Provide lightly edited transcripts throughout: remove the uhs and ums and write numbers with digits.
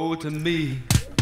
To me.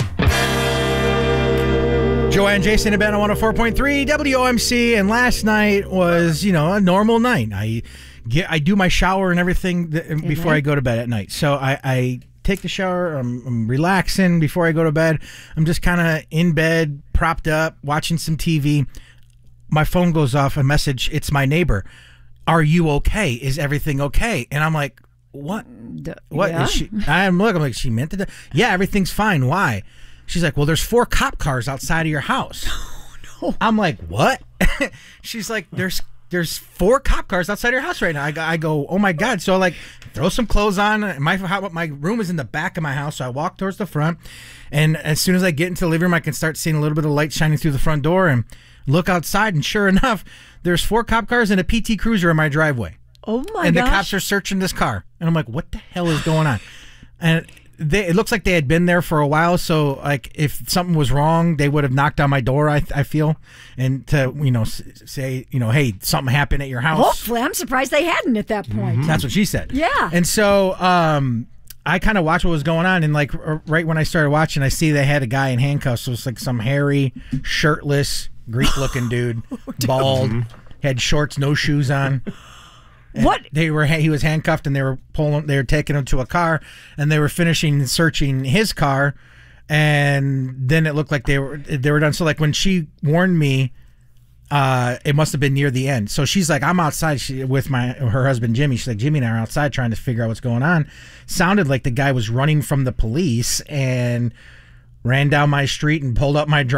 Joanne, Jason, and Ben on 104.3 WOMC, and last night was, a normal night. I do my shower and everything before I go to bed at night. So I take the shower, I'm relaxing before I go to bed. I'm just kind of in bed, propped up, watching some TV. My phone goes off, a message, it's my neighbor. Are you okay? Is everything okay? And I'm like, what? What yeah. is she? I'm like, she meant to. Yeah, everything's fine. Why? She's like, well, there's 4 cop cars outside of your house. Oh, no. I'm like, what? She's like, there's 4 cop cars outside your house right now. I go, oh my God. So I like throw some clothes on. My room is in the back of my house, so I walk towards the front. And as soon as I get into the living room, I can start seeing a little bit of light shining through the front door and look outside. And sure enough, there's 4 cop cars and a PT Cruiser in my driveway. Oh my And gosh. the cops are searching this car. And I'm like, what the hell is going on? And it looks like they had been there for a while. So like if something was wrong, they would have knocked on my door, I feel. And to, say, hey, something happened at your house. Hopefully. I'm surprised they hadn't at that point. That's what she said. Yeah. And so I kind of watched what was going on. And like right when I started watching, I see they had a guy in handcuffs. So it's like some hairy, shirtless, Greek-looking dude, bald, had shorts, no shoes on. What? He was handcuffed, and they were taking him to a car, and they were finishing searching his car, and then it looked like they were done. So like when she warned me, it must have been near the end. So she's like, I'm outside with her husband Jimmy. She's like, Jimmy and I are outside trying to figure out what's going on. Sounded like the guy was running from the police and ran down my street and pulled up my driveway.